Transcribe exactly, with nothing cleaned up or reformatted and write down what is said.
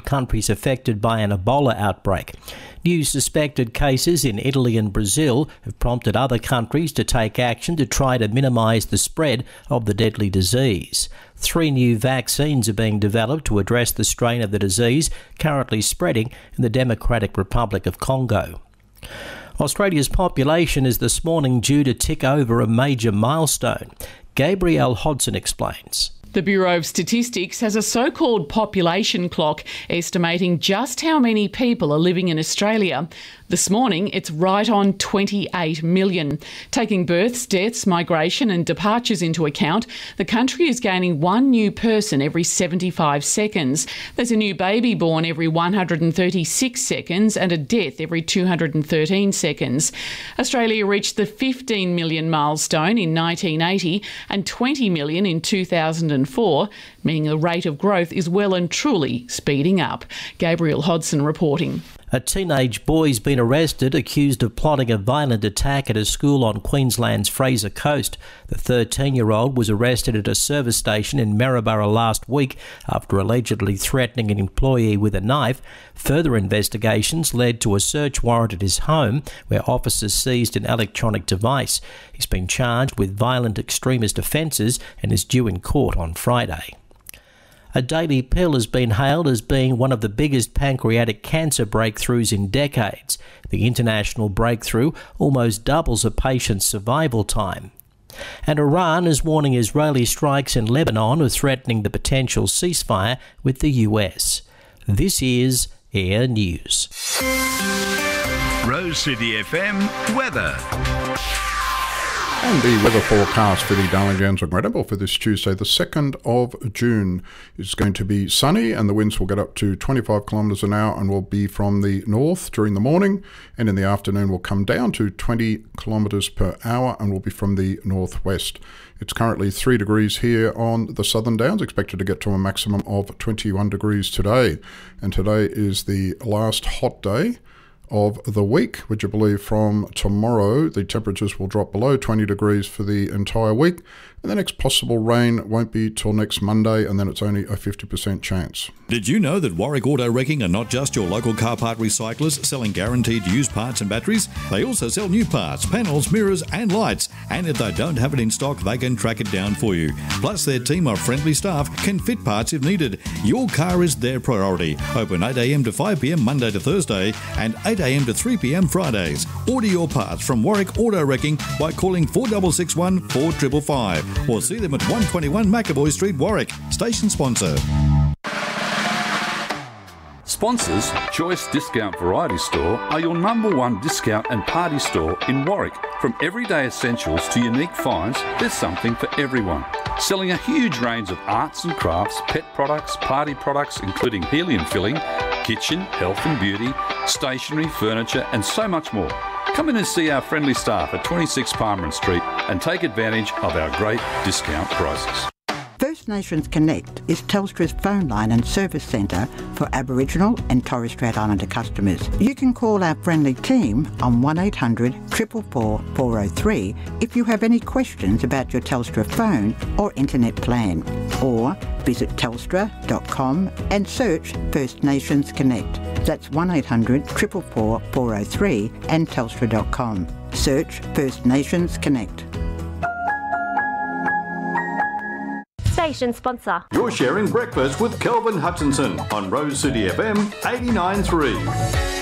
countries affected by an Ebola outbreak. New suspected cases in Italy and Brazil have prompted other countries to take action to try to minimise the spread of the deadly disease. Three new vaccines are being developed to address the strain of the disease currently spreading in the Democratic Republic of Congo. Australia's population is this morning due to tick over a major milestone. Gabrielle Hodson explains. The Bureau of Statistics has a so-called population clock estimating just how many people are living in Australia. This morning, it's right on twenty-eight million. Taking births, deaths, migration and departures into account, the country is gaining one new person every seventy-five seconds. There's a new baby born every one hundred thirty-six seconds and a death every two hundred thirteen seconds. Australia reached the fifteen million milestone in nineteen eighty and twenty million in two thousand four, meaning the rate of growth is well and truly speeding up. Gabrielle Hodson reporting. A teenage boy's been arrested accused of plotting a violent attack at a school on Queensland's Fraser Coast. The thirteen-year-old was arrested at a service station in Maryborough last week after allegedly threatening an employee with a knife. Further investigations led to a search warrant at his home, where officers seized an electronic device. He's been charged with violent extremist offences and is due in court on Friday. A daily pill has been hailed as being one of the biggest pancreatic cancer breakthroughs in decades. The international breakthrough almost doubles a patient's survival time. And Iran is warning Israeli strikes in Lebanon are threatening the potential ceasefire with the U S. This is Air News. Rose City F M weather. And the weather forecast for the Darling Downs and Granville for this Tuesday, the second of June, is going to be sunny and the winds will get up to twenty-five kilometres an hour and will be from the north during the morning, and in the afternoon will come down to twenty kilometres per hour and will be from the northwest. It's currently three degrees here on the Southern Downs, expected to get to a maximum of twenty-one degrees today. And today is the last hot day of the week. Would you believe from tomorrow the temperatures will drop below twenty degrees for the entire week, and the next possible rain won't be till next Monday, and then it's only a fifty percent chance. Did you know that Warwick Auto Wrecking are not just your local car part recyclers selling guaranteed used parts and batteries? They also sell new parts, panels, mirrors and lights, and if they don't have it in stock, they can track it down for you. Plus, their team of friendly staff can fit parts if needed. Your car is their priority. Open eight a m to five p m Monday to Thursday and eight a m to three p m Fridays. Order your parts from Warwick Auto Wrecking by calling four six six one, four five five five or see them at one twenty-one McAvoy Street, Warwick. Station sponsor. Sponsors, Choice Discount Variety Store are your number one discount and party store in Warwick. From everyday essentials to unique finds, there's something for everyone. Selling a huge range of arts and crafts, pet products, party products including helium filling, kitchen, health and beauty, stationery, furniture and so much more. Come in and see our friendly staff at twenty-six Palmerin Street and take advantage of our great discount prices. First Nations Connect is Telstra's phone line and service centre for Aboriginal and Torres Strait Islander customers. You can call our friendly team on one eight hundred, four four four, four oh three if you have any questions about your Telstra phone or internet plan, or visit telstra dot com and search First Nations Connect. That's one eight hundred, four four four, four oh three and telstra dot com. Search First Nations Connect. Station sponsor. You're sharing breakfast with Kelvin Hutchinson on Rose City F M eighty-nine point three.